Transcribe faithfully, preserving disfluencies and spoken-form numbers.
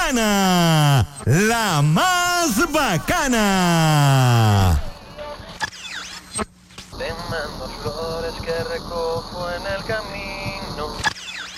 bacana, la más bacana. Te mando flores que recojo en el camino.